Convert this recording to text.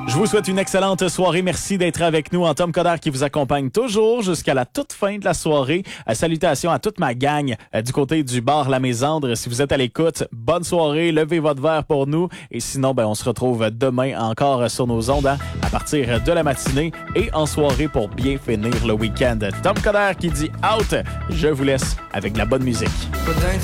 Je vous souhaite une excellente soirée. Merci d'être avec nous. En Tom Coderre qui vous accompagne toujours jusqu'à la toute fin de la soirée. Salutations à toute ma gang du côté du bar La Mésandre. Si vous êtes à l'écoute, bonne soirée. Levez votre verre pour nous. Et sinon, on se retrouve demain encore sur nos ondes à partir de la matinée et en soirée pour bien finir le week-end. Tom Coderre qui dit out. Je vous laisse avec de la bonne musique.